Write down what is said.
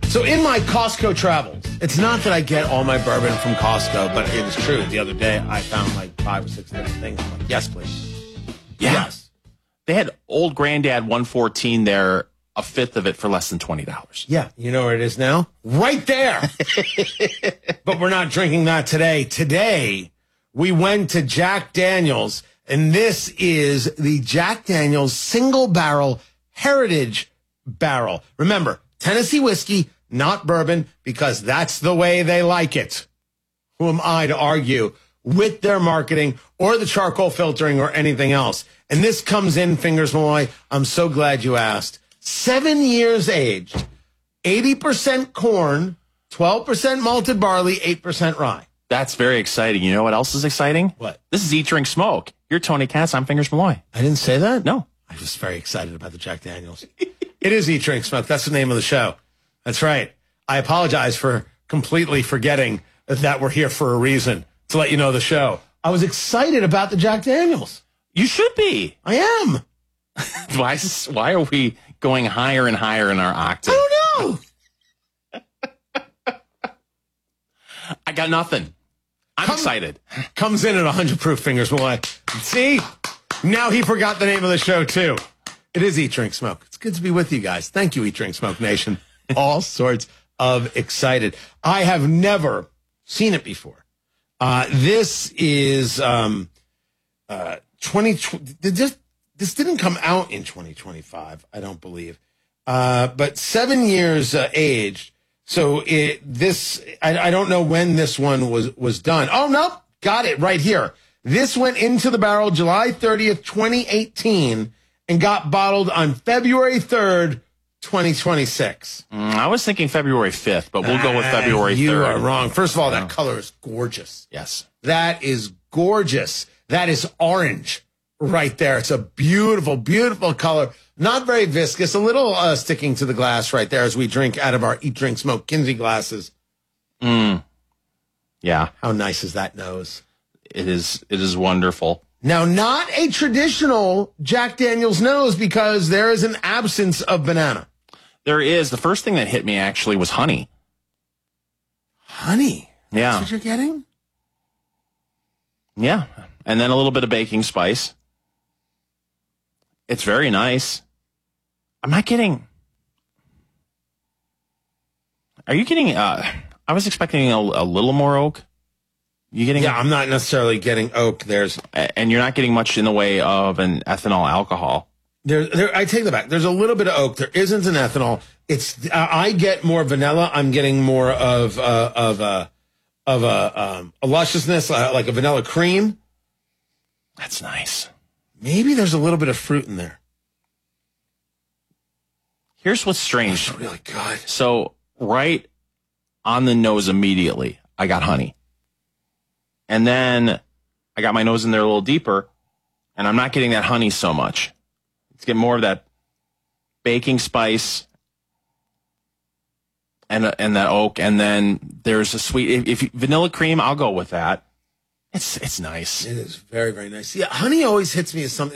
So in my Costco travels, it's not that I get all my bourbon from Costco, but it is true. The other day, I found like 5 or 6 different things. I'm like, yes, please. Yeah. Yes. They had Old Granddad 114 there, a fifth of it for less than $20. Yeah. You know where it is now? Right there. But we're not drinking that today. Today, we went to Jack Daniel's, and this is the Jack Daniel's Single Barrel Heritage Barrel. Remember, Tennessee whiskey, not bourbon, because that's the way they like it. Who am I to argue with their marketing or the charcoal filtering or anything else? And this comes in, Fingers Malloy, I'm so glad you asked. 7 years aged, 80% corn, 12% malted barley, 8% rye. That's very exciting. You know what else is exciting? What? This is Eat, Drink, Smoke. You're Tony Katz. I'm Fingers Malloy. I didn't say that? No. I was very excited about the Jack Daniels. It is Eat, Drink, Smoke. That's the name of the show. That's right. I apologize for completely forgetting that we're here for a reason, to let you know the show. I was excited about the Jack Daniels. You should be. I am. Why are we going higher and higher in our octave? I don't know. I got nothing. I'm excited. Comes in at 100 proof, Fingers Malloy. See? Now he forgot the name of the show, too. It is Eat, Drink, Smoke. It's good to be with you guys. Thank you, Eat, Drink, Smoke Nation. All sorts of excited. I have never seen it before. This is 2020. This didn't come out in 2025, I don't believe. But 7 years aged. So I don't know when this one was done. Oh, no. Got it right here. This went into the barrel July 30th, 2018, and got bottled on February 3rd, 2026. I was thinking February 5th, but we'll go with February 3rd. You are wrong. First of all, that color is gorgeous. Yes. That is gorgeous. That is orange right there. It's a beautiful, beautiful color. Not very viscous. A little sticking to the glass right there as we drink out of our Eat, Drink, Smoke Kinsey glasses. Yeah. How nice is that nose? It is wonderful. Now, not a traditional Jack Daniel's nose because there is an absence of banana. There is. The first thing that hit me actually was honey. Honey? Yeah. That's what you're getting? Yeah. And then a little bit of baking spice. It's very nice. I'm not getting... Are you getting... I was expecting a little more oak. You getting? Yeah, I'm not necessarily getting oak. And you're not getting much in the way of an ethanol alcohol. I take that back. There's a little bit of oak. There isn't an ethanol. It's I get more vanilla. I'm getting more of a lusciousness, like a vanilla cream. That's nice. Maybe there's a little bit of fruit in there. Here's what's strange. That's really good. So right on the nose immediately, I got honey. And then I got my nose in there a little deeper, and I'm not getting that honey so much. It's getting more of that baking spice and that oak, and then there's a sweet. If vanilla cream, I'll go with that. It's nice. It is very, very nice. Yeah, honey always hits me as something.